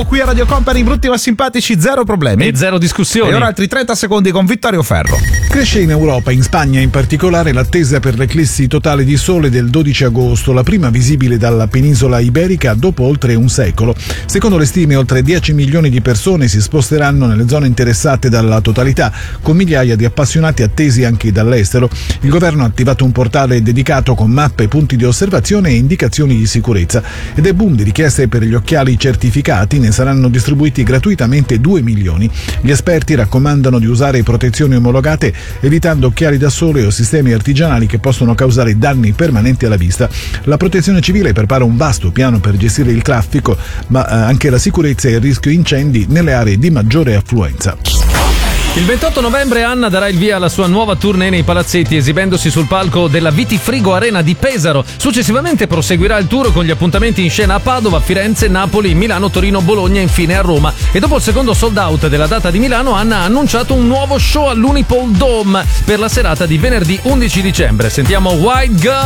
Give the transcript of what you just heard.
nuovo qui a Radio Company, brutti ma simpatici, zero problemi e zero discussioni. E ora altri 30 secondi con Vittorio Ferro. Cresce in Europa, in Spagna in particolare, l'attesa per l'eclissi totale di sole del 12 agosto, la prima visibile dalla penisola iberica dopo oltre un secolo. Secondo le stime, oltre 10 milioni di persone si sposteranno nelle zone interessate dalla totalità, con migliaia di appassionati attesi anche dall'estero. Il governo ha attivato un portale dedicato con mappe, punti di osservazione e indicazioni di sicurezza. Ed è boom di richieste per gli occhiali certificati, ne saranno distribuiti gratuitamente 2 milioni. Gli esperti raccomandano di usare protezioni omologate, evitando occhiali da sole o sistemi artigianali che possono causare danni permanenti alla vista. La Protezione Civile prepara un vasto piano per gestire il traffico, ma anche la sicurezza e il rischio incendi nelle aree di maggiore affluenza. Il 28 novembre Anna darà il via alla sua nuova tournée nei palazzetti, esibendosi sul palco della Vitifrigo Arena di Pesaro. Successivamente proseguirà il tour con gli appuntamenti in scena a Padova, Firenze, Napoli, Milano, Torino, Bologna e infine a Roma. E dopo il secondo sold out della data di Milano, Anna ha annunciato un nuovo show all'Unipol Dome per la serata di venerdì 11 dicembre. Sentiamo White Girl.